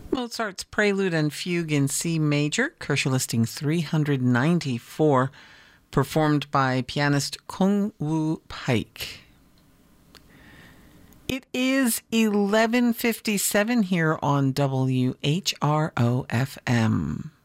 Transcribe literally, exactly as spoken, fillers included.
Mozart's Prelude and Fugue in C major, Koeshel listing three hundred ninety-four, performed by pianist Kung Woo Pike. It is eleven fifty-seven here on W H R O F M.